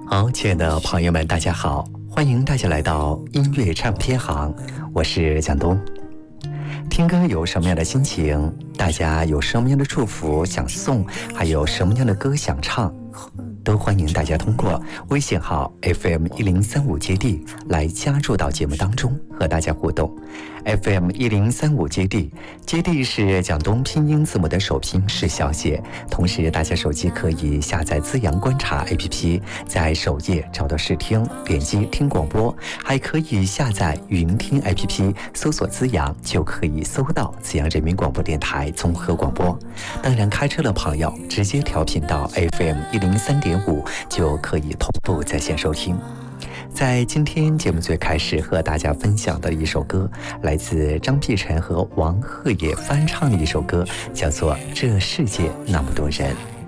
好，亲爱的朋友们，大家好，欢迎大家来到音乐唱片行，我是蒋东。听歌有什么样的心情？大家有什么样的祝福想送？还有什么样的歌想唱？都欢迎大家通过微信号 FM1035接地来加入到节目当中，和大家互动。FM1035接地是蒋东拼音字母的首拼是小写，同时大家手机可以下载资阳观察 APP， 在首页找到试听，点击听广播，还可以下载云听 APP， 搜索资阳就可以搜到资阳人民广播电台综合广播。当然开车的朋友直接调频到 FM103.5 就可以同步在线收听。在今天节目最开始和大家分享的一首歌，来自张碧晨和王鹤野翻唱的一首歌，叫做《这世界那么多人》。